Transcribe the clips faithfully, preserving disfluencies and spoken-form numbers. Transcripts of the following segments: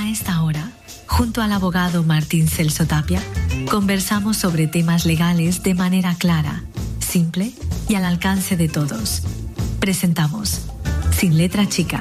A esta hora, junto al abogado Martín Celso Tapia, conversamos sobre temas legales de manera clara, simple y al alcance de todos. Presentamos Sin Letra Chica.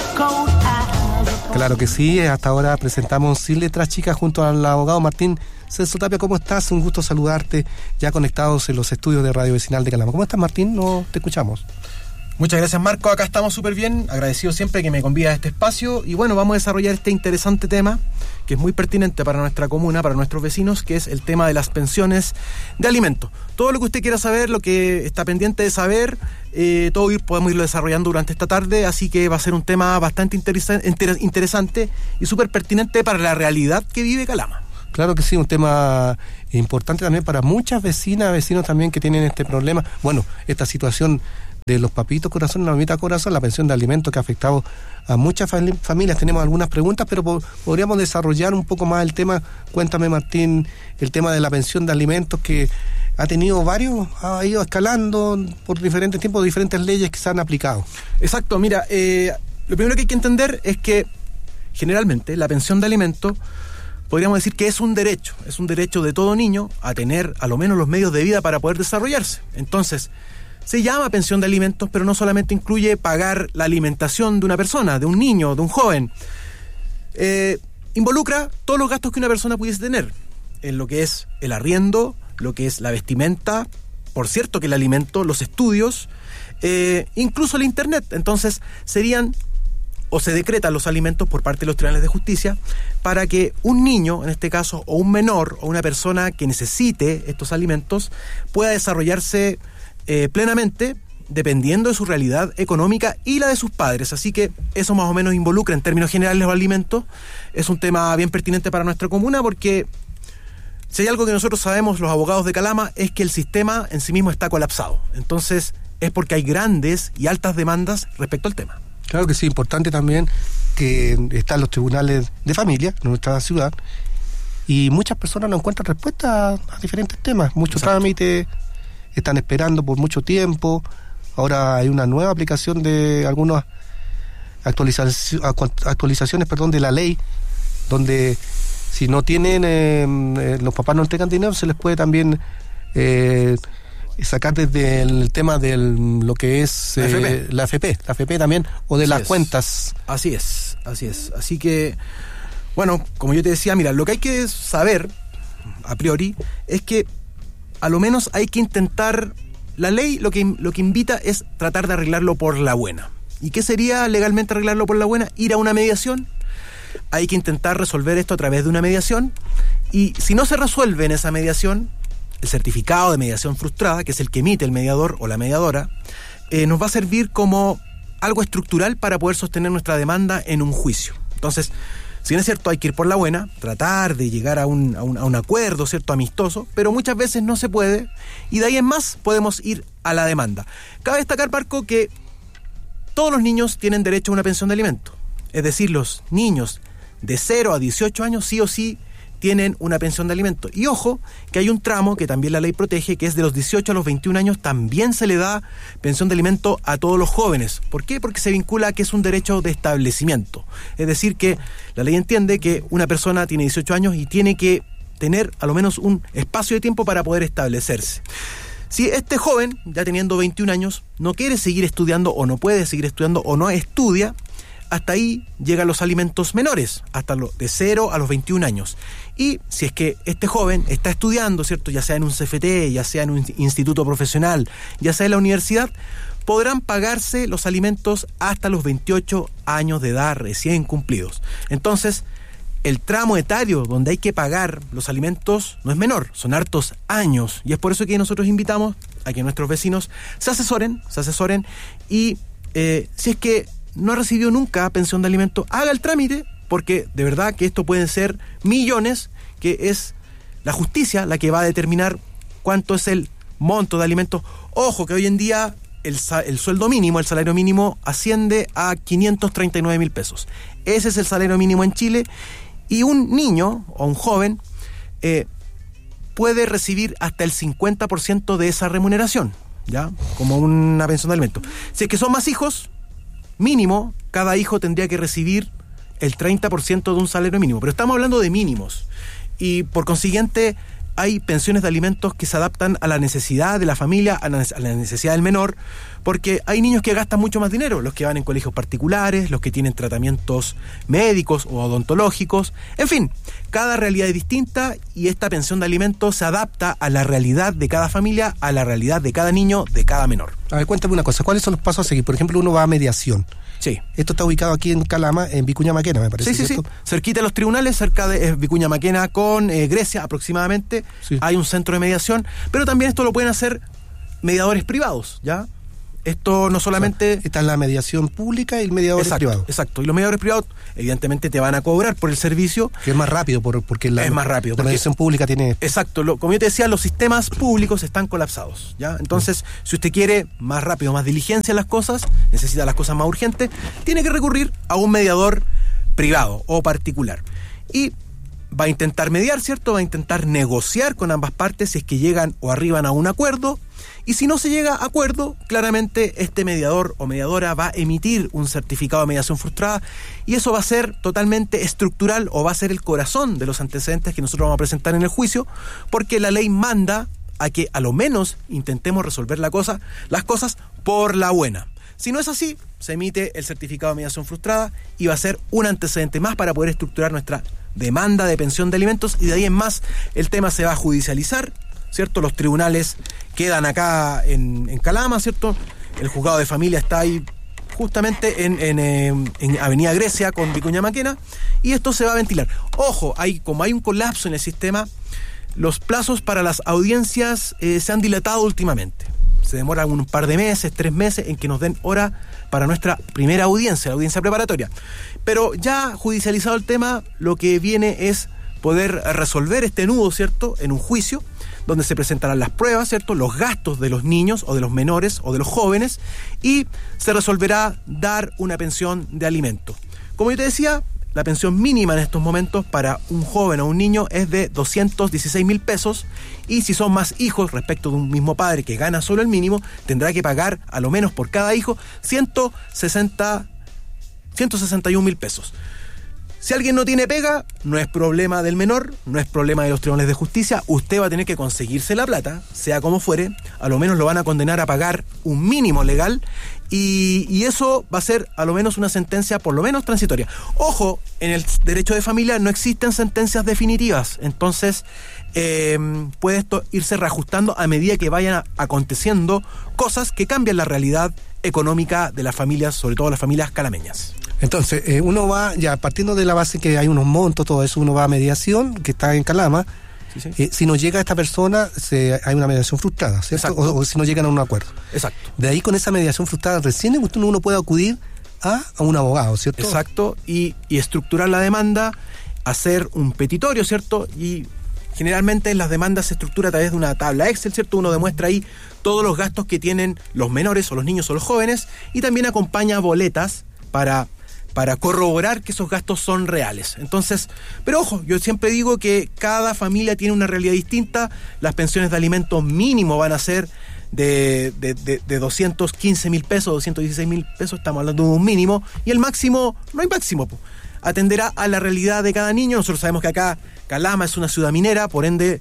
Claro que sí, hasta ahora presentamos Sin Letra Chica junto al abogado Martín Celso Tapia. ¿Cómo estás? Un gusto saludarte, ya conectados en los estudios de Radio Vecinal de Calama. ¿Cómo estás, Martín? No te escuchamos. Muchas gracias, Marco. Acá estamos súper bien, agradecido siempre que me convidas a este espacio. Y bueno, vamos a desarrollar este interesante tema que es muy pertinente para nuestra comuna, para nuestros vecinos, que es el tema de las pensiones de alimentos. Todo lo que usted quiera saber, lo que está pendiente de saber, eh, todo ir, podemos irlo desarrollando durante esta tarde, así que va a ser un tema bastante interesa- inter- interesante y súper pertinente para la realidad que vive Calama. Claro que sí, un tema importante también para muchas vecinas, vecinos también que tienen este problema. Bueno, esta situación de los papitos corazón, la mamita corazón, la pensión de alimentos que ha afectado a muchas fam- familias. Tenemos algunas preguntas, pero po- podríamos desarrollar un poco más el tema. Cuéntame, Martín, el tema de la pensión de alimentos que ha tenido varios, ha ido escalando por diferentes tiempos, diferentes leyes que se han aplicado. Exacto, mira, eh, lo primero que hay que entender es que generalmente la pensión de alimentos podríamos decir que es un derecho, es un derecho de todo niño a tener a lo menos los medios de vida para poder desarrollarse. Entonces, se llama pensión de alimentos, pero no solamente incluye pagar la alimentación de una persona, de un niño, de un joven. Eh, involucra todos los gastos que una persona pudiese tener, en lo que es el arriendo, lo que es la vestimenta, por cierto que el alimento, los estudios, eh, incluso el internet. Entonces, serían o se decretan los alimentos por parte de los tribunales de justicia para que un niño, en este caso, o un menor, o una persona que necesite estos alimentos, pueda desarrollarse Eh, plenamente, dependiendo de su realidad económica y la de sus padres. Así que eso más o menos involucra en términos generales los alimentos. Es un tema bien pertinente para nuestra comuna porque si hay algo que nosotros sabemos los abogados de Calama es que el sistema en sí mismo está colapsado. Entonces es porque hay grandes y altas demandas respecto al tema. Claro que sí, importante también que están los tribunales de familia en nuestra ciudad y muchas personas no encuentran respuesta a diferentes temas, muchos trámites, están esperando por mucho tiempo. Ahora hay una nueva aplicación de algunas actualizaciones, actualizaciones perdón, de la ley, donde si no tienen, eh, los papás no entregan dinero, se les puede también eh, sacar desde el tema de lo que es la, eh, F P. la F P, la F P también, o de así las es. cuentas. Así es, así es. Así que, bueno, como yo te decía, mira, lo que hay que saber, a priori, es que a lo menos hay que intentar, la ley lo que, lo que invita es tratar de arreglarlo por la buena. ¿Y qué sería legalmente arreglarlo por la buena? Ir a una mediación. Hay que intentar resolver esto a través de una mediación y si no se resuelve en esa mediación, el certificado de mediación frustrada, que es el que emite el mediador o la mediadora, eh, nos va a servir como algo estructural para poder sostener nuestra demanda en un juicio. Entonces, si bien es cierto, hay que ir por la buena, tratar de llegar a un, a un, a un acuerdo, ¿cierto?, amistoso, pero muchas veces no se puede, y de ahí en más podemos ir a la demanda. Cabe destacar, Marco, que todos los niños tienen derecho a una pensión de alimentos. Es decir, los niños de cero a dieciocho años sí o sí tienen una pensión de alimentos. Y ojo, que hay un tramo que también la ley protege, que es de los dieciocho a los veintiún años, también se le da pensión de alimento a todos los jóvenes. ¿Por qué? Porque se vincula a que es un derecho de establecimiento. Es decir, que la ley entiende que una persona tiene dieciocho años y tiene que tener a lo menos un espacio de tiempo para poder establecerse. Si este joven, ya teniendo veintiún años, no quiere seguir estudiando o no puede seguir estudiando o no estudia, hasta ahí llegan los alimentos menores, hasta lo de cero a los veintiún años. Y si es que este joven está estudiando, ¿cierto?, ya sea en un C F T, ya sea en un instituto profesional, ya sea en la universidad, podrán pagarse los alimentos hasta los veintiocho años de edad recién cumplidos. Entonces, el tramo etario donde hay que pagar los alimentos no es menor, son hartos años. Y es por eso que nosotros invitamos a que nuestros vecinos se asesoren, se asesoren y eh, si es que no ha recibido nunca pensión de alimentos, haga el trámite, porque de verdad que esto pueden ser millones, que es la justicia la que va a determinar cuánto es el monto de alimentos. Ojo que hoy en día el, el sueldo mínimo, el salario mínimo asciende a quinientos treinta y nueve mil pesos. Ese es el salario mínimo en Chile y un niño o un joven eh, puede recibir hasta el cincuenta por ciento de esa remuneración, ¿ya? Como una pensión de alimentos. Si es que son más hijos, mínimo, cada hijo tendría que recibir el treinta por ciento de un salario mínimo. Pero estamos hablando de mínimos. Y por consiguiente, hay pensiones de alimentos que se adaptan a la necesidad de la familia, a la necesidad del menor, porque hay niños que gastan mucho más dinero, los que van en colegios particulares, los que tienen tratamientos médicos o odontológicos, en fin, cada realidad es distinta y esta pensión de alimentos se adapta a la realidad de cada familia, a la realidad de cada niño, de cada menor. A ver, cuéntame una cosa, ¿cuáles son los pasos a seguir? Por ejemplo, uno va a mediación. Sí. Esto está ubicado aquí en Calama, en Vicuña Maquena, me parece. Sí, sí, ¿cierto? sí. Cerquita de los tribunales, cerca de eh, Vicuña Maquena con eh, Grecia aproximadamente, sí. Hay un centro de mediación, pero también esto lo pueden hacer mediadores privados, ¿ya? Esto no solamente... O sea, está en la mediación pública y el mediador exacto, privado. Exacto, y los mediadores privados evidentemente te van a cobrar por el servicio. Que es más rápido, por, porque la, es más rápido, la porque, mediación pública tiene... Exacto, lo, como yo te decía, los sistemas públicos están colapsados, ¿ya? Entonces, mm. si usted quiere más rápido, más diligencia en las cosas, necesita las cosas más urgentes, tiene que recurrir a un mediador privado o particular. Y va a intentar mediar, ¿cierto? Va a intentar negociar con ambas partes si es que llegan o arriban a un acuerdo. Y si no se llega a acuerdo, claramente este mediador o mediadora va a emitir un certificado de mediación frustrada y eso va a ser totalmente estructural o va a ser el corazón de los antecedentes que nosotros vamos a presentar en el juicio, porque la ley manda a que a lo menos intentemos resolver la cosa, las cosas por la buena. Si no es así, se emite el certificado de mediación frustrada y va a ser un antecedente más para poder estructurar nuestra demanda de pensión de alimentos y de ahí en más el tema se va a judicializar, ¿cierto? Los tribunales quedan acá en, en Calama, ¿cierto? El juzgado de familia está ahí justamente en, en, en Avenida Grecia con Vicuña Maquena y esto se va a ventilar. Ojo, hay, como hay un colapso en el sistema, los plazos para las audiencias eh, se han dilatado últimamente. Se demora un par de meses, tres meses en que nos den hora para nuestra primera audiencia, la audiencia preparatoria. Pero ya judicializado el tema, lo que viene es poder resolver este nudo, ¿cierto?, en un juicio donde se presentarán las pruebas, ¿cierto?, los gastos de los niños o de los menores o de los jóvenes y se resolverá dar una pensión de alimento. Como yo te decía, la pensión mínima en estos momentos para un joven o un niño es de doscientos dieciséis mil pesos y si son más hijos respecto de un mismo padre que gana solo el mínimo, tendrá que pagar a lo menos por cada hijo ciento sesenta, ciento sesenta y un mil pesos. Si alguien no tiene pega, no es problema del menor, no es problema de los tribunales de justicia, usted va a tener que conseguirse la plata, sea como fuere, a lo menos lo van a condenar a pagar un mínimo legal y, y eso va a ser a lo menos una sentencia por lo menos transitoria. Ojo, en el derecho de familia no existen sentencias definitivas, entonces eh, puede esto irse reajustando a medida que vayan aconteciendo cosas que cambian la realidad económica de las familias, sobre todo las familias calameñas. Entonces, eh, uno va, ya partiendo de la base que hay unos montos, todo eso, uno va a mediación, que está en Calama. Sí, sí. Eh, si no llega esta persona, se, hay una mediación frustrada, ¿cierto? O, o si no llegan a un acuerdo. Exacto. De ahí, con esa mediación frustrada, recién uno puede acudir a, a un abogado, ¿cierto? Exacto, y, y estructurar la demanda, hacer un petitorio, ¿cierto? Y generalmente las demandas se estructura a través de una tabla Excel, ¿cierto? Uno demuestra ahí todos los gastos que tienen los menores o los niños o los jóvenes y también acompaña boletas para... para corroborar que esos gastos son reales. Entonces, pero ojo, yo siempre digo que cada familia tiene una realidad distinta, las pensiones de alimentos mínimo van a ser de, de, de, de doscientos quince mil pesos, doscientos dieciséis mil pesos, estamos hablando de un mínimo, y el máximo, no hay máximo, po. Atenderá a la realidad de cada niño. Nosotros sabemos que acá Calama es una ciudad minera, por ende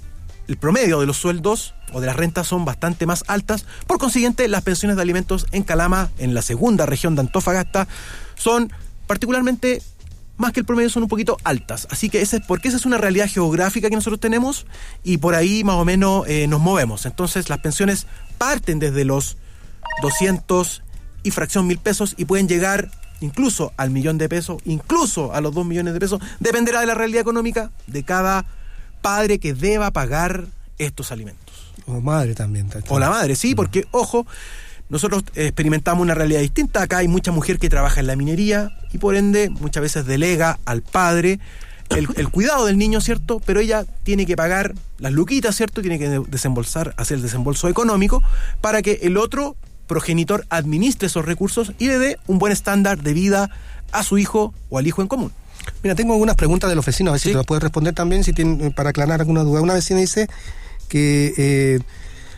el promedio de los sueldos o de las rentas son bastante más altas, por consiguiente las pensiones de alimentos en Calama, en la segunda región de Antofagasta, son particularmente, más que el promedio, son un poquito altas. Así que ese, porque esa es una realidad geográfica que nosotros tenemos y por ahí más o menos eh, nos movemos. Entonces las pensiones parten desde los doscientos y fracción mil pesos y pueden llegar incluso al millón de pesos, incluso a los dos millones de pesos. Dependerá de la realidad económica de cada padre que deba pagar estos alimentos. O madre también. O la madre, sí, porque, ojo, nosotros experimentamos una realidad distinta. Acá hay mucha mujer que trabaja en la minería y por ende muchas veces delega al padre el, el cuidado del niño, ¿cierto? Pero ella tiene que pagar las luquitas, ¿cierto? Tiene que desembolsar, hacer el desembolso económico para que el otro progenitor administre esos recursos y le dé un buen estándar de vida a su hijo o al hijo en común. Mira, tengo algunas preguntas de los vecinos, a ver si ¿Sí? te las puedes responder también, si tienen, para aclarar alguna duda. Una vecina dice que... Eh,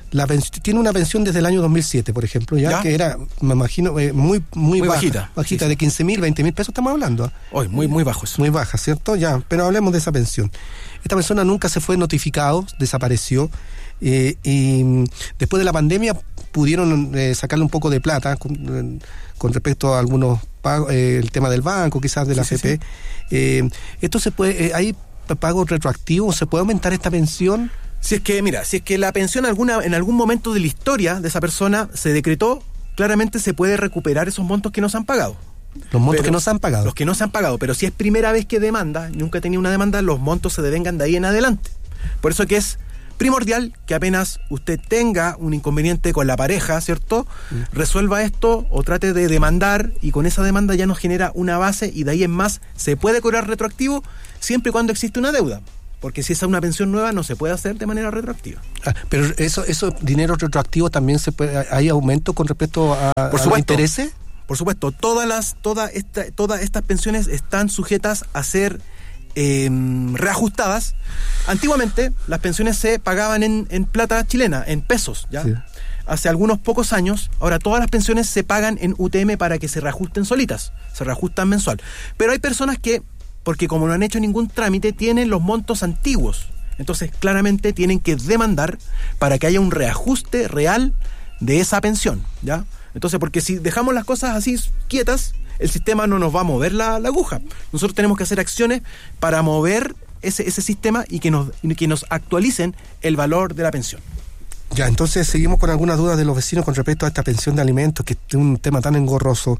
la pens- tiene una pensión desde el año dos mil siete, por ejemplo, ya, ¿Ya? que era, me imagino, eh, muy, muy, Muy baja, bajita. bajita, Sí, de sí. quince mil, veinte mil pesos estamos hablando. ¿eh? Hoy, muy, muy bajo eso. Muy baja, ¿cierto? Ya, pero hablemos de esa pensión. Esta persona nunca se fue notificado, desapareció, eh, y mm, después de la pandemia pudieron eh, sacarle un poco de plata con, eh, con respecto a algunos pagos, eh, el tema del banco, quizás de la Sí, A F P. sí, Eh, esto se puede, eh, ¿hay pagos retroactivos? ¿Se puede aumentar esta pensión? Si es que, mira, si es que la pensión alguna, en algún momento de la historia de esa persona se decretó, claramente se puede recuperar esos montos que no se han pagado. Los montos Pero- que no se han pagado. Los que no se han pagado, pero si es primera vez que demanda, nunca ha tenido una demanda, los montos se devengan de ahí en adelante. Por eso que es primordial que apenas usted tenga un inconveniente con la pareja, ¿cierto? Mm. Resuelva esto o trate de demandar y con esa demanda ya nos genera una base y de ahí en más se puede cobrar retroactivo siempre y cuando existe una deuda. Porque si es una pensión nueva no se puede hacer de manera retroactiva. Ah, pero eso, eso dinero retroactivo también se puede, ¿hay aumento con respecto a, Por a los supuesto. intereses? Por supuesto, todas las, toda esta, todas estas pensiones están sujetas a ser eh, reajustadas. Antiguamente las pensiones se pagaban en, en plata chilena, en pesos, ¿ya? Sí. Hace algunos pocos años, ahora todas las pensiones se pagan en U T M para que se reajusten solitas, se reajustan mensual. Pero hay personas que, porque como no han hecho ningún trámite, tienen los montos antiguos. Entonces, claramente tienen que demandar para que haya un reajuste real de esa pensión, ¿ya? Entonces, porque si dejamos las cosas así quietas, el sistema no nos va a mover la, la aguja. Nosotros tenemos que hacer acciones para mover ese, ese sistema y que nos, y que nos actualicen el valor de la pensión. Ya, entonces seguimos con algunas dudas de los vecinos con respecto a esta pensión de alimentos, que es un tema tan engorroso.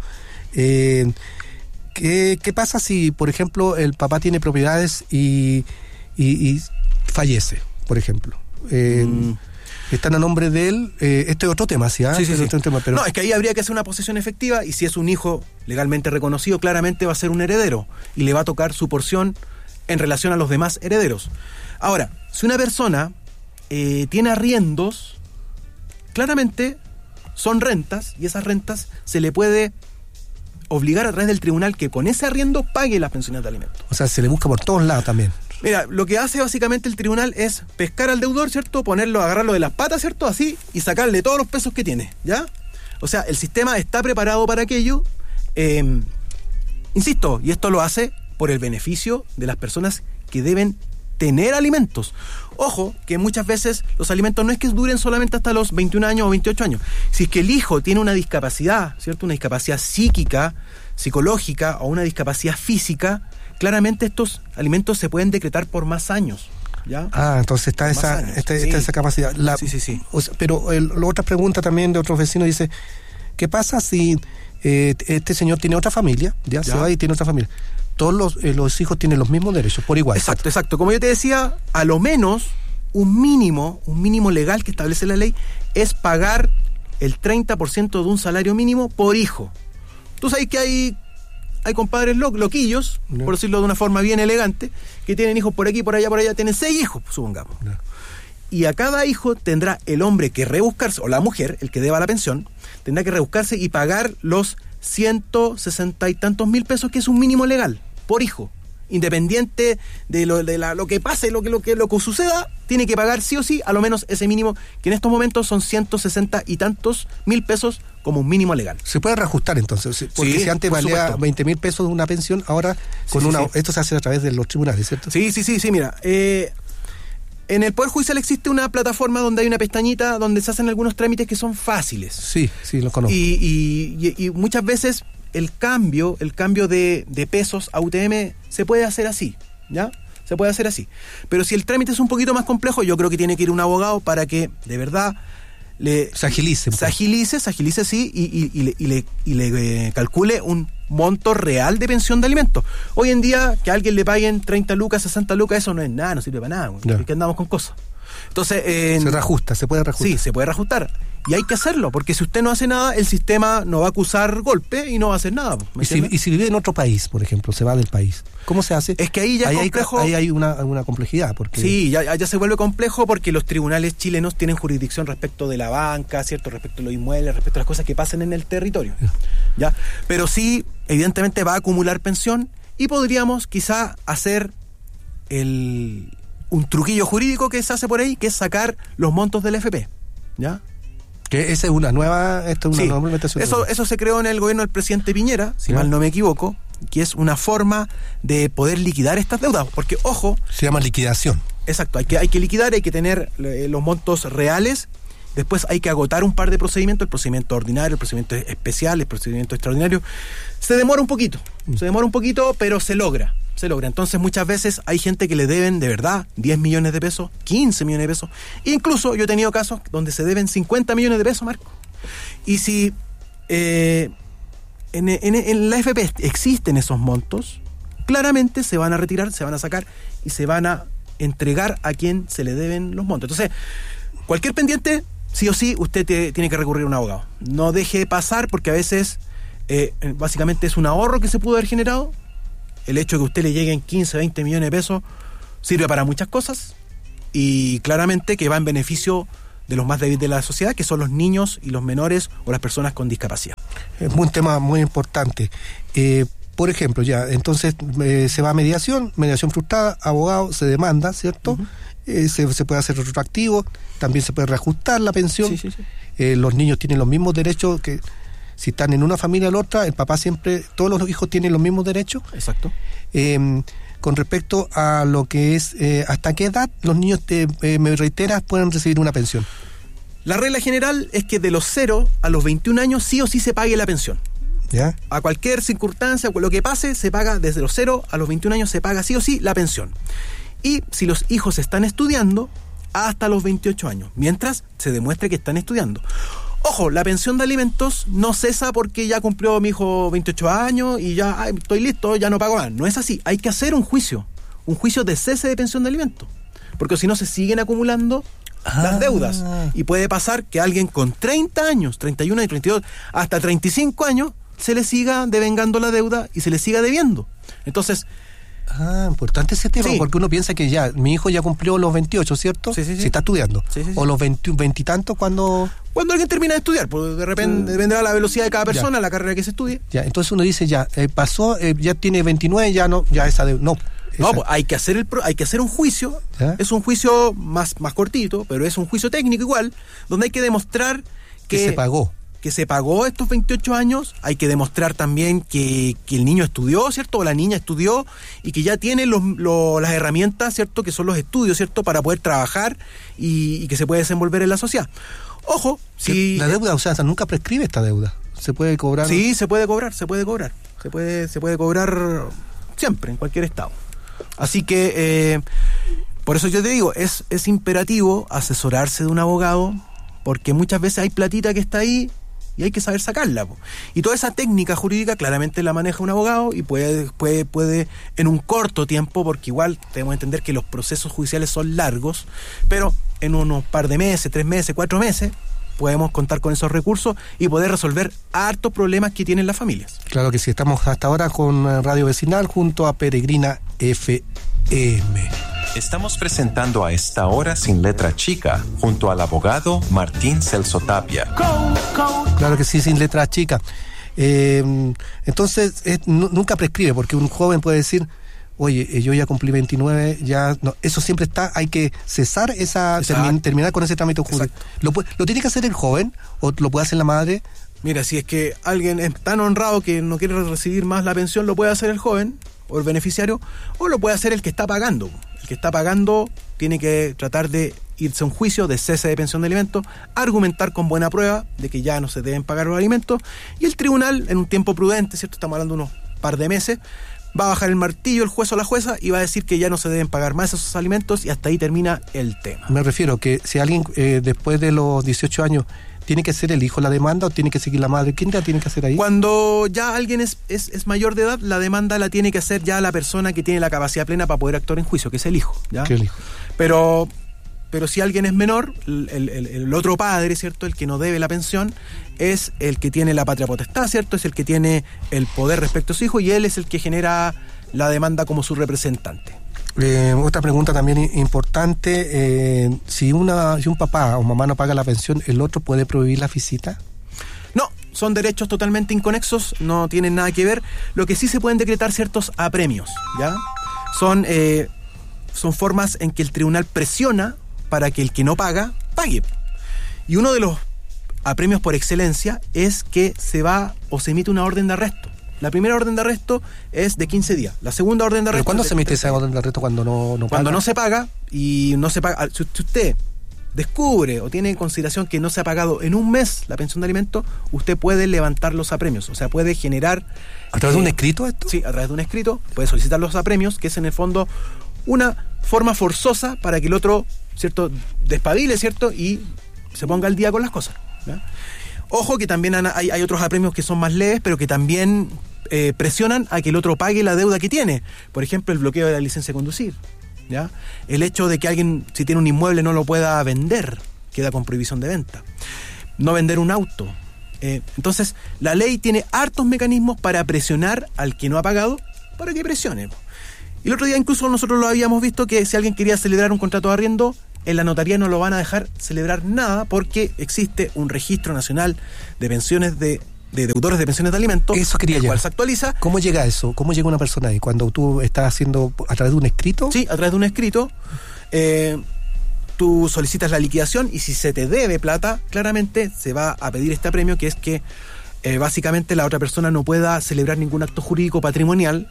Eh, ¿qué, ¿Qué pasa si, por ejemplo, el papá tiene propiedades y, y, y fallece, por ejemplo? Eh, mm. Están a nombre de él. Eh, este es otro tema, ¿sí? ¿Ah? Sí, sí, sí. Otro tema, pero... No, es que ahí habría que hacer una posesión efectiva y si es un hijo legalmente reconocido, claramente va a ser un heredero y le va a tocar su porción en relación a los demás herederos. Ahora, si una persona eh, tiene arriendos, claramente son rentas y esas rentas se le puede obligar a través del tribunal que con ese arriendo pague las pensiones de alimentos. O sea, se le busca por todos lados también. Mira, lo que hace básicamente el tribunal es pescar al deudor, ¿cierto? Ponerlo, agarrarlo de las patas, ¿cierto? Así, y sacarle todos los pesos que tiene, ¿ya? O sea, el sistema está preparado para aquello. Eh, insisto, y esto lo hace por el beneficio de las personas que deben tener alimentos. Ojo, que muchas veces los alimentos no es que duren solamente hasta los veintiún años o veintiocho años. Si es que el hijo tiene una discapacidad, ¿cierto? Una discapacidad psíquica, psicológica o una discapacidad física, claramente estos alimentos se pueden decretar por más años, ¿ya? Ah, entonces está esa, años, está, sí. está esa capacidad. La, sí, sí, sí. O sea, pero el, la otra pregunta también de otros vecinos dice, ¿qué pasa si eh, este señor tiene otra familia? Ya, ya. se va y tiene otra familia. Todos los, eh, los hijos tienen los mismos derechos, por igual. Exacto, exacto. Como yo te decía, a lo menos un mínimo, un mínimo legal que establece la ley es pagar el treinta por ciento de un salario mínimo por hijo. Tú sabes que hay... Hay compadres lo, loquillos, no. por decirlo de una forma bien elegante, que tienen hijos por aquí, por allá, por allá, tienen seis hijos, supongamos. No. Y a cada hijo tendrá el hombre que rebuscarse, o la mujer, el que deba la pensión, tendrá que rebuscarse y pagar los ciento sesenta y tantos mil pesos, que es un mínimo legal, por hijo. Independiente de lo, de la, lo que pase, lo que, lo, que, lo que suceda, tiene que pagar sí o sí, a lo menos ese mínimo, que en estos momentos son ciento sesenta y tantos mil pesos como un mínimo legal. Se puede reajustar entonces, porque sí, si antes valía veinte mil pesos de una pensión, ahora con sí, una sí, sí. esto se hace a través de los tribunales, ¿cierto? Sí, sí, sí, sí, mira, eh, en el Poder Judicial existe una plataforma donde hay una pestañita donde se hacen algunos trámites que son fáciles. Sí, sí, los conozco. Y, y, y, y muchas veces el cambio, el cambio de, de pesos a U T M se puede hacer así, ¿ya? Se puede hacer así. Pero si el trámite es un poquito más complejo, yo creo que tiene que ir un abogado para que de verdad le se agilice. Se agilice, se agilice, sí, y, y, y le, y le, y le eh, calcule un monto real de pensión de alimentos. Hoy en día, que a alguien le paguen treinta lucas, sesenta lucas, eso no es nada, no sirve para nada. No. Es que andamos con cosas. Entonces, eh, se reajusta, se puede reajustar. Sí, se puede reajustar. Y hay que hacerlo, porque si usted no hace nada, el sistema no va a acusar golpe y no va a hacer nada. ¿Y si, y si vive en otro país, por ejemplo, se va del país, ¿cómo se hace? Es que ahí ya ahí es complejo. Hay, ahí hay una, una complejidad. Porque... Sí, ya, ya se vuelve complejo porque los tribunales chilenos tienen jurisdicción respecto de la banca, ¿cierto? Respecto de los inmuebles, respecto a las cosas que pasen en el territorio. ¿Ya? Pero sí, evidentemente va a acumular pensión y podríamos quizá hacer el... un truquillo jurídico que se hace por ahí, que es sacar los montos del F P. ¿ya? Que esa es una nueva, esto es una Sí, nueva implementación. eso, eso se creó en el gobierno del presidente Piñera, si ¿Ya? mal no me equivoco, que es una forma de poder liquidar estas deudas, porque ojo, Se llama liquidación. exacto, hay que, hay que liquidar, hay que tener eh, los montos reales, después hay que agotar un par de procedimientos, el procedimiento ordinario, el procedimiento especial, el procedimiento extraordinario. Se demora un poquito, se demora un poquito, pero se logra, se logra. Entonces muchas veces hay gente que le deben de verdad diez millones de pesos, quince millones de pesos. Incluso yo he tenido casos donde se deben cincuenta millones de pesos, Marco. Y si eh, en, en, en la A F P existen esos montos, claramente se van a retirar, se van a sacar y se van a entregar a quien se le deben los montos. Entonces, cualquier pendiente, sí o sí, usted te, tiene que recurrir a un abogado. No deje pasar, porque a veces eh, básicamente es un ahorro que se pudo haber generado. El hecho de que a usted le lleguen quince, veinte millones de pesos sirve para muchas cosas, y claramente que va en beneficio de los más débiles de la sociedad, que son los niños y los menores o las personas con discapacidad. Es un tema muy importante. Eh, por ejemplo, ya, entonces eh, se va a mediación, mediación frustrada, abogado se demanda, ¿cierto? Uh-huh. Eh, se, se puede hacer retroactivo, también se puede reajustar la pensión. Sí, sí, sí. Eh, los niños tienen los mismos derechos que si están en una familia o la otra, el papá siempre, todos los hijos tienen los mismos derechos. Exacto. Eh, con respecto a lo que es, eh, ¿hasta qué edad los niños, te, eh, me reiteras, pueden recibir una pensión? La regla general es que de los cero a los veintiún años sí o sí se pague la pensión. ¿Ya? A cualquier circunstancia, lo que pase, se paga desde los cero a los veintiún años, se paga sí o sí la pensión. Y si los hijos están estudiando, hasta los veintiocho años, mientras se demuestre que están estudiando. Ojo, la pensión de alimentos no cesa porque ya cumplió mi hijo veintiocho años y ya ay, estoy listo, ya no pago más. No es así, hay que hacer un juicio, un juicio de cese de pensión de alimentos, porque si no se siguen acumulando ah. las deudas, y puede pasar que alguien con treinta años, treinta y uno y treinta y dos, hasta treinta y cinco años, se le siga devengando la deuda y se le siga debiendo. Entonces, Ah, importante ese tema, sí. Porque uno piensa que ya, mi hijo ya cumplió los veintiocho, ¿cierto? Sí, sí, sí. Si está estudiando. Sí, sí, sí. O los veinte, veinte y tantos cuando... Cuando alguien termina de estudiar, pues de repente uh, dependerá la velocidad de cada persona, ya. La carrera que se estudie. Ya, entonces uno dice, ya, eh, pasó, eh, ya tiene veintinueve, ya no, ya esa de... No, esa. No, pues hay que hacer el hay que hacer un juicio, ¿ya? Es un juicio más, más cortito, pero es un juicio técnico igual, donde hay que demostrar que... Que se pagó. que se pagó estos veintiocho años, hay que demostrar también que, que el niño estudió, ¿cierto? O la niña estudió y que ya tiene los, los, las herramientas, ¿cierto? Que son los estudios, ¿cierto? Para poder trabajar y, y que se puede desenvolver en la sociedad. Ojo, si... La deuda, o sea, nunca prescribe esta deuda. Se puede cobrar... Sí, se puede cobrar, se puede cobrar. Se puede, se puede cobrar siempre, en cualquier estado. Así que, eh, por eso yo te digo, es, es imperativo asesorarse de un abogado, porque muchas veces hay platita que está ahí y hay que saber sacarla, po. Y toda esa técnica jurídica claramente la maneja un abogado y puede, puede, puede en un corto tiempo, porque igual tenemos que entender que los procesos judiciales son largos, pero en unos par de meses, tres meses, cuatro meses, podemos contar con esos recursos y poder resolver hartos problemas que tienen las familias. Claro que sí, estamos hasta ahora con Radio Vecinal junto a Peregrina F M. Estamos presentando a esta hora Sin Letra Chica, junto al abogado Martín Celso Tapia. Claro que sí, Sin Letra Chica. Eh, entonces, es, n- nunca prescribe, porque un joven puede decir, oye, yo ya cumplí veintinueve, ya no, eso siempre está, hay que cesar esa, termi- terminar con ese trámite jurídico. ¿Lo, ¿Lo tiene que hacer el joven o lo puede hacer la madre? Mira, si es que alguien es tan honrado que no quiere recibir más la pensión, lo puede hacer el joven o el beneficiario, o lo puede hacer el que está pagando. El que está pagando tiene que tratar de irse a un juicio de cese de pensión de alimentos, argumentar con buena prueba de que ya no se deben pagar los alimentos, y el tribunal, en un tiempo prudente, ¿cierto? Estamos hablando de unos par de meses, va a bajar el martillo el juez o la jueza y va a decir que ya no se deben pagar más esos alimentos, y hasta ahí termina el tema. Me refiero que si alguien eh, después de los dieciocho años ¿tiene que ser el hijo la demanda o tiene que seguir la madre? ¿Quién la tiene que hacer ahí? Cuando ya alguien es, es, es mayor de edad, la demanda la tiene que hacer ya la persona que tiene la capacidad plena para poder actuar en juicio, que es el hijo, ¿ya? ¿Qué el hijo? Pero, pero si alguien es menor, el, el, el otro padre, ¿cierto? El que no debe la pensión es el que tiene la patria potestad, ¿cierto? Es el que tiene el poder respecto a su hijo y él es el que genera la demanda como su representante. Eh, otra pregunta también importante, eh, si una si un papá o mamá no paga la pensión, ¿el otro puede prohibir la visita? No, son derechos totalmente inconexos, no tienen nada que ver. Lo que sí se pueden decretar ciertos apremios, ¿ya? Son, eh, son formas en que el tribunal presiona para que el que no paga, pague. Y uno de los apremios por excelencia es que se va o se emite una orden de arresto. La primera orden de arresto es de quince días. La segunda orden de arresto... ¿Pero cuándo es de se emite esa orden de arresto? Cuando no, no Cuando paga. no se paga y no se paga... Si usted descubre o tiene en consideración que no se ha pagado en un mes la pensión de alimentos, usted puede levantar los apremios. O sea, puede generar... ¿A través eh, de un escrito esto? Sí, a través de un escrito. Puede solicitar los apremios, que es en el fondo una forma forzosa para que el otro, ¿cierto?, despabile, ¿cierto?, y se ponga al día con las cosas, ¿ya? Ojo que también hay, hay otros apremios que son más leves, pero que también eh, presionan a que el otro pague la deuda que tiene. Por ejemplo, el bloqueo de la licencia de conducir, ¿ya? El hecho de que alguien, si tiene un inmueble, no lo pueda vender, queda con prohibición de venta. No vender un auto. Eh, entonces, la ley tiene hartos mecanismos para presionar al que no ha pagado, para que presione. Y el otro día incluso nosotros lo habíamos visto, que si alguien quería celebrar un contrato de arriendo, en la notaría no lo van a dejar celebrar nada, porque existe un registro nacional de pensiones de, de deudores de pensiones de alimentos, eso quería el llegar. cual se actualiza. ¿Cómo llega eso? ¿Cómo llega una persona ahí? Cuando tú estás haciendo a través de un escrito. Sí, a través de un escrito. Eh, tú solicitas la liquidación y si se te debe plata, claramente se va a pedir este apremio, que es que eh, básicamente la otra persona no pueda celebrar ningún acto jurídico patrimonial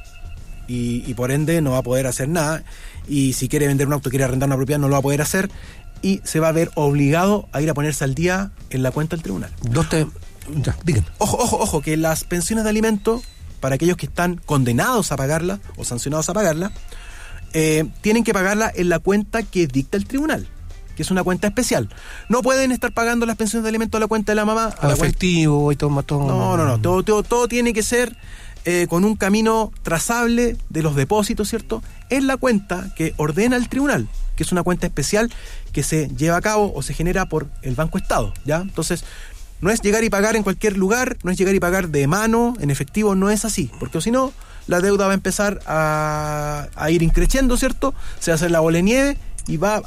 y, y por ende no va a poder hacer nada. Y si quiere vender un auto, quiere arrendar una propiedad, no lo va a poder hacer y se va a ver obligado a ir a ponerse al día en la cuenta del tribunal. Dos te... Ya, díganme. Ojo, ojo, ojo, que las pensiones de alimentos, para aquellos que están condenados a pagarla o sancionados a pagarla, eh, tienen que pagarla en la cuenta que dicta el tribunal, que es una cuenta especial. No pueden estar pagando las pensiones de alimentos a la cuenta de la mamá. A, a efectivo cuenta... y todo, todo. No, no, no. Todo, todo, todo tiene que ser eh, con un camino trazable de los depósitos, ¿cierto?, en la cuenta que ordena el tribunal, que es una cuenta especial que se lleva a cabo o se genera por el Banco Estado, ¿ya? Entonces, no es llegar y pagar en cualquier lugar, no es llegar y pagar de mano, en efectivo, no es así, porque si no, la deuda va a empezar a, a ir increciendo, ¿cierto? Se va a hacer la bola de nieve y va...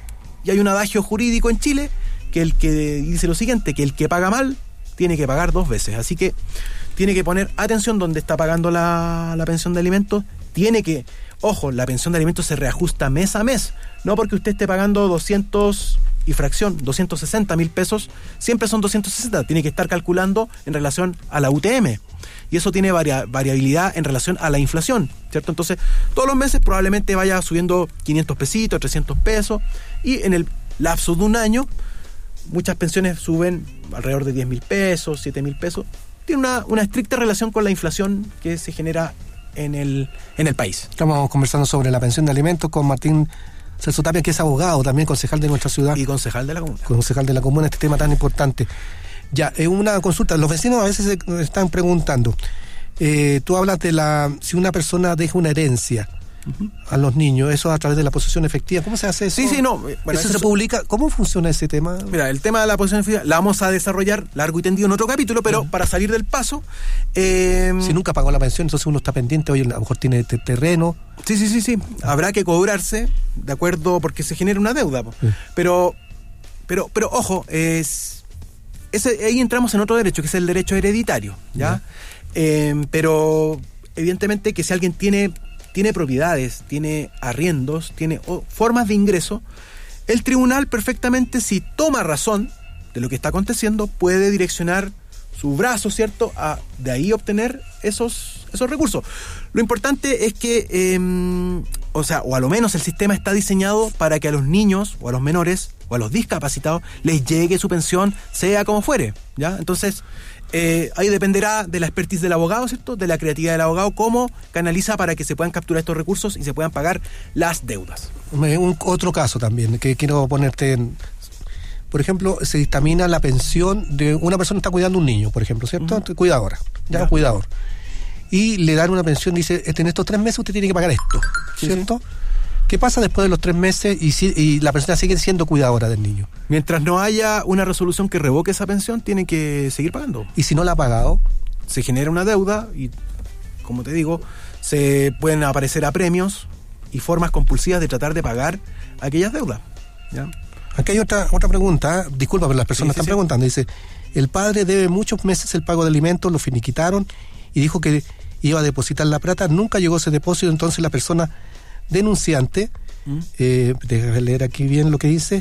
Y hay un adagio jurídico en Chile que el que dice lo siguiente, que el que paga mal tiene que pagar dos veces, así que tiene que poner atención donde está pagando la, la pensión de alimentos, tiene que... Ojo, la pensión de alimentos se reajusta mes a mes, no porque usted esté pagando doscientos y fracción, doscientos sesenta mil pesos, siempre son doscientos sesenta, tiene que estar calculando en relación a la U T M, y eso tiene varia, variabilidad en relación a la inflación, ¿cierto? Entonces, todos los meses probablemente vaya subiendo quinientos pesitos, trescientos pesos, y en el lapso de un año, muchas pensiones suben alrededor de diez mil pesos, siete mil pesos, tiene una, una estricta relación con la inflación que se genera en el, en el país. Estamos conversando sobre la pensión de alimentos con Martín Celso Tapia, que es abogado, también concejal de nuestra ciudad. Y concejal de la comuna. Concejal de la comuna, este tema tan importante. Ya, es una consulta. Los vecinos a veces se están preguntando, eh, tú hablas de la si una persona deja una herencia uh-huh. a los niños, eso a través de la posesión efectiva. ¿Cómo se hace eso? Sí, sí, no. Bueno, ¿Eso, eso se es... publica? ¿Cómo funciona ese tema? Mira, el tema de la posesión efectiva la vamos a desarrollar largo y tendido en otro capítulo, pero uh-huh. para salir del paso... Eh... Si nunca pagó la pensión, entonces uno está pendiente, oye, a lo mejor tiene te- terreno... Sí, sí, sí, sí. Habrá que cobrarse, de acuerdo, porque se genera una deuda. Sí. Pero, pero, pero, ojo, es, ese, ahí entramos en otro derecho, que es el derecho hereditario, ¿ya? Eh, pero, evidentemente, que si alguien tiene, tiene propiedades, tiene arriendos, tiene oh, formas de ingreso, el tribunal perfectamente, si toma razón de lo que está aconteciendo, puede direccionar su brazo, ¿cierto?, a de ahí obtener esos, esos recursos. Lo importante es que, eh, o sea, o a lo menos el sistema está diseñado para que a los niños, o a los menores, o a los discapacitados, les llegue su pensión, sea como fuere, ¿ya? Entonces, eh, ahí dependerá de la expertise del abogado, ¿cierto?, de la creatividad del abogado, cómo canaliza para que se puedan capturar estos recursos y se puedan pagar las deudas. Un, otro caso también, que quiero ponerte en... Por ejemplo, se dictamina la pensión de una persona que está cuidando a un niño, por ejemplo, ¿cierto? Uh-huh. Cuidadora, ya, ya. cuidador. Y le dan una pensión, dice, en estos tres meses usted tiene que pagar esto, ¿cierto? Sí, sí. ¿Qué pasa después de los tres meses y, si, y la persona sigue siendo cuidadora del niño? Mientras no haya una resolución que revoque esa pensión, tiene que seguir pagando. ¿Y si no la ha pagado? Se genera una deuda y, como te digo, se pueden aparecer apremios y formas compulsivas de tratar de pagar aquellas deudas, ¿ya? Aquí hay otra otra pregunta, disculpa, pero las personas sí, sí, están sí. preguntando, dice, el padre debe muchos meses el pago de alimentos, lo finiquitaron y dijo que iba a depositar la plata, nunca llegó ese depósito, entonces la persona denunciante, ¿Mm? eh, déjame leer aquí bien lo que dice,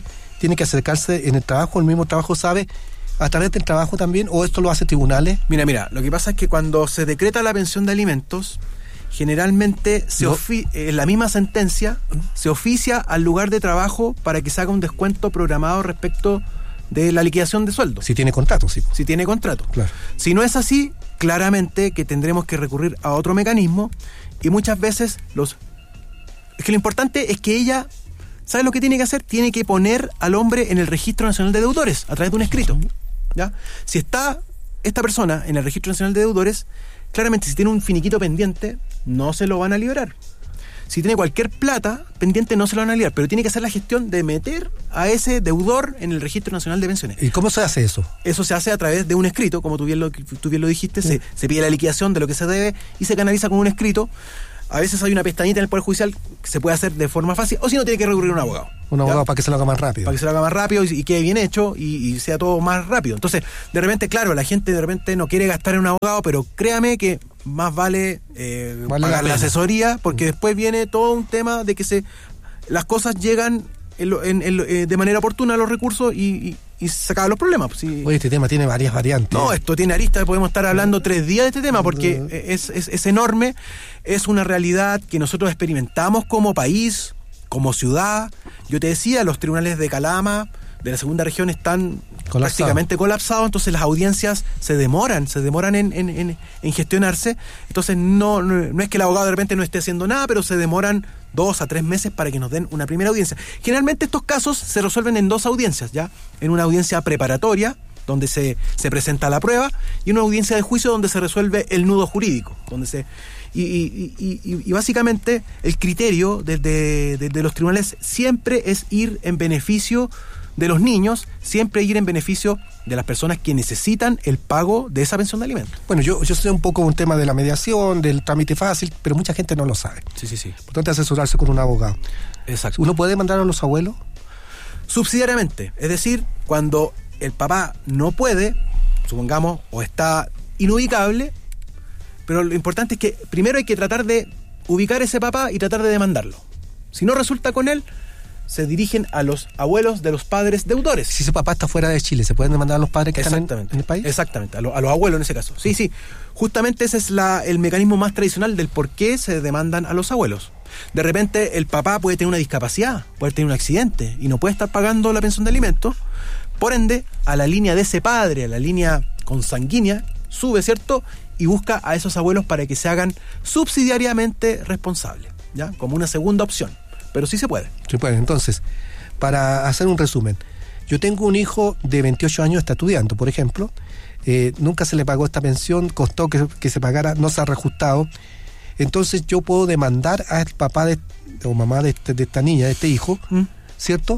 tiene que acercarse en el trabajo, el mismo trabajo sabe a través del trabajo también, o esto lo hace tribunales? Mira, mira, lo que pasa es que cuando se decreta la pensión de alimentos, generalmente se No. ofi- en la misma sentencia se oficia al lugar de trabajo para que se haga un descuento programado respecto de la liquidación de sueldo, Si tiene contrato, sí. si tiene contrato. Claro. Si no es así, claramente que tendremos que recurrir a otro mecanismo, y muchas veces los... Es que lo importante es que ella, ¿sabe lo que tiene que hacer? Tiene que poner al hombre en el Registro Nacional de Deudores a través de un escrito, ¿ya? Si está esta persona en el Registro Nacional de Deudores, claramente si tiene un finiquito pendiente, no se lo van a liberar. Si tiene cualquier plata pendiente, no se lo van a liberar, pero tiene que hacer la gestión de meter a ese deudor en el Registro Nacional de Pensiones. ¿Y cómo se hace eso? Eso se hace a través de un escrito, como tú bien lo, tú bien lo dijiste, se, se pide la liquidación de lo que se debe y se canaliza con un escrito. A veces hay una pestañita en el Poder Judicial que se puede hacer de forma fácil, o si no, tiene que recurrir a un abogado. Un ¿ya? abogado para que se lo haga más rápido. Para que se lo haga más rápido y, y quede bien hecho y, y sea todo más rápido. Entonces, de repente, claro, la gente de repente no quiere gastar en un abogado, pero créame que más vale, eh, Vale la pagar la, pena. asesoría, porque después viene todo un tema de que se las cosas llegan en lo- en- en lo- eh, de manera oportuna a los recursos y, y, y se acaban los problemas. Pues, sí. Oye, este tema tiene varias variantes. No, esto tiene arista, podemos estar hablando tres días de este tema porque es, es, es enorme, es una realidad que nosotros experimentamos como país, como ciudad. Yo te decía, los tribunales de Calama, de la segunda región, están Colapsado. prácticamente colapsados, entonces las audiencias se demoran, se demoran en, en, en, en gestionarse, entonces no, no, no es que el abogado de repente no esté haciendo nada, pero se demoran dos a tres meses para que nos den una primera audiencia. Generalmente estos casos se resuelven en dos audiencias, ¿ya? En una audiencia preparatoria, donde se, se presenta la prueba, y una audiencia de juicio donde se resuelve el nudo jurídico, donde se... Y, y, y, y, y básicamente el criterio de, de, de, de los tribunales siempre es ir en beneficio de los niños, siempre ir en beneficio de las personas que necesitan el pago de esa pensión de alimentos. Bueno, yo, yo sé un poco un tema de la mediación, del trámite fácil, pero mucha gente no lo sabe. Sí, sí, sí. Importante asesorarse con un abogado. Exacto. ¿Uno puede mandar a los abuelos? Subsidiariamente, es decir, cuando el papá no puede, supongamos, o está inubicable, pero lo importante es que primero hay que tratar de ubicar a ese papá y tratar de demandarlo. Si no resulta con él, se dirigen a los abuelos de los padres deudores. Si ese papá está fuera de Chile, ¿se pueden demandar a los padres que están en, Exactamente. en el país? Exactamente, a, lo- a los abuelos en ese caso. Sí, sí. Justamente ese es la, el mecanismo más tradicional del por qué se demandan a los abuelos. De repente el papá puede tener una discapacidad, puede tener un accidente y no puede estar pagando la pensión de alimentos. Por ende, a la línea de ese padre, a la línea consanguínea, sube, ¿cierto? Y busca a esos abuelos para que se hagan subsidiariamente responsables, ¿ya? Como una segunda opción. Pero sí se puede. Se puede. Entonces, para hacer un resumen, yo tengo un hijo de veintiocho años, está estudiando, por ejemplo, eh, nunca se le pagó esta pensión, costó que, que se pagara, no se ha reajustado. Entonces yo puedo demandar al papá de, o mamá de, este- de esta niña, de este hijo, ¿Mm? ¿cierto?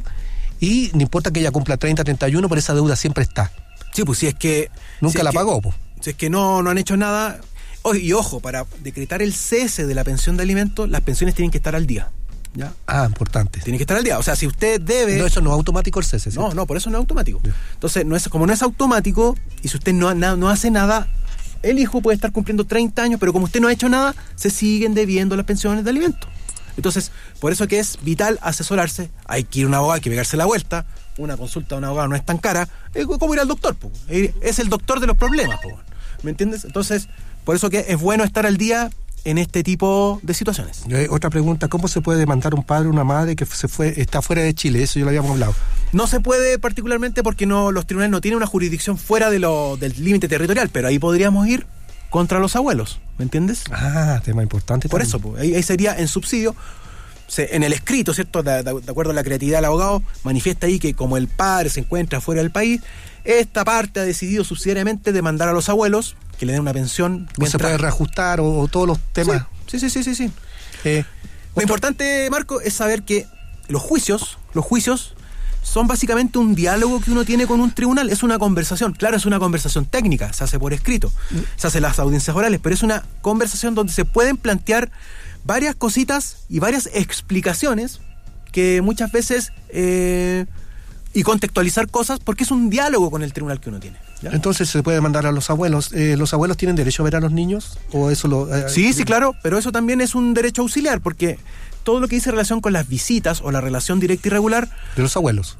Y no importa que ella cumpla treinta, treinta y uno, pero esa deuda siempre está. Sí, pues si es que... Nunca si es la que- pagó, po. Si es que no, no han hecho nada... Oh, y ojo, para decretar el cese de la pensión de alimentos, las pensiones tienen que estar al día, ¿ya? Ah, importante. Tienen que estar al día. O sea, si usted debe... No, eso no es automático el cese, No, ¿cierto? no, por eso no es automático. Ya. Entonces, no es, como no es automático, y si usted no, ha- na- no hace nada, el hijo puede estar cumpliendo treinta años, pero como usted no ha hecho nada, se siguen debiendo las pensiones de alimentos. Entonces, por eso que es vital asesorarse. Hay que ir a un abogado, hay que pegarse la vuelta. Una consulta a un abogado no es tan cara. Es como ir al doctor, po. Es el doctor de los problemas, po. ¿Me entiendes? Entonces, por eso que es bueno estar al día en este tipo de situaciones. Y hay otra pregunta, ¿cómo se puede demandar un padre o una madre que se fue, está fuera de Chile? Eso ya lo habíamos hablado. No se puede particularmente porque no, los tribunales no tienen una jurisdicción fuera de lo, del límite territorial, pero ahí podríamos ir contra los abuelos, ¿me entiendes? Ah, tema importante. Por también. eso, pues, ahí, ahí sería en subsidio. Se, en el escrito, ¿cierto? De, de- de acuerdo a la creatividad del abogado, manifiesta ahí que como el padre se encuentra fuera del país, esta parte ha decidido subsidiariamente demandar a los abuelos que le den una pensión. No se mientras- puede reajustar o, o todos los temas. Sí, sí, sí, sí, sí. Eh, Lo importante, Marco, es saber que los juicios, los juicios son básicamente un diálogo que uno tiene con un tribunal, es una conversación. Claro, es una conversación técnica, se hace por escrito, se hacen las audiencias orales, pero es una conversación donde se pueden plantear varias cositas y varias explicaciones que muchas veces eh, y contextualizar cosas porque es un diálogo con el tribunal que uno tiene, ¿ya? Entonces se puede mandar a los abuelos. Eh, ¿Los abuelos tienen derecho a ver a los niños? ¿O eso lo...? eh, Sí, sí, claro, pero eso también es un derecho auxiliar porque todo lo que dice relación con las visitas o la relación directa y regular, De los abuelos.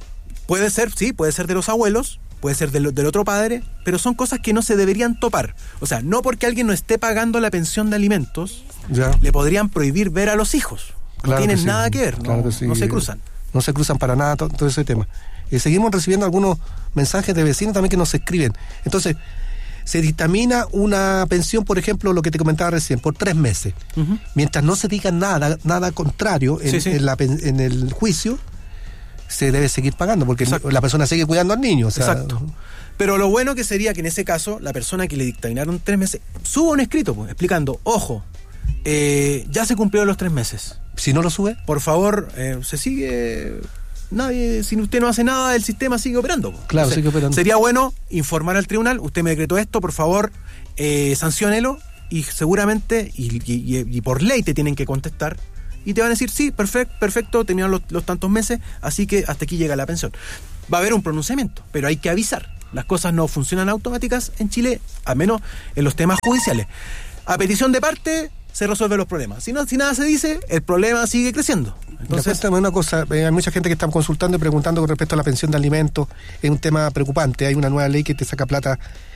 Puede ser, sí, puede ser de los abuelos, puede ser del, del otro padre, pero son cosas que no se deberían topar. O sea, no porque alguien no esté pagando la pensión de alimentos, ya. le podrían prohibir ver a los hijos. No claro tienen que sí. nada que ver, claro no, que sí. no se cruzan. No se cruzan para nada todo, todo ese tema. Eh, seguimos recibiendo algunos mensajes de vecinos también que nos escriben. Entonces, se dictamina una pensión, por ejemplo, lo que te comentaba recién, por tres meses. Uh-huh. Mientras no se diga nada, nada contrario en, sí, sí. en, la, en el juicio, se debe seguir pagando, porque Exacto. la persona sigue cuidando al niño. O sea, Exacto. Pero lo bueno que sería que en ese caso, la persona que le dictaminaron tres meses, suba un escrito pues, explicando, ojo, eh, ya se cumplieron los tres meses. Si no lo sube, por favor, eh, se sigue... Nadie, si usted no hace nada, el sistema sigue operando. Claro, Entonces, sigue operando. Sería bueno informar al tribunal, usted me decretó esto, por favor, eh, sanciónelo, y seguramente, y, y, y por ley te tienen que contestar, y te van a decir, sí, perfecto, perfecto, terminaron los, los tantos meses, así que hasta aquí llega la pensión. Va a haber un pronunciamiento, pero hay que avisar. Las cosas no funcionan automáticas en Chile, al menos en los temas judiciales. A petición de parte se resuelven los problemas. Si no, si nada se dice, el problema sigue creciendo. Entonces, una cosa, eh, hay mucha gente que está consultando y preguntando con respecto a la pensión de alimentos. Es un tema preocupante. Hay una nueva ley que te saca plata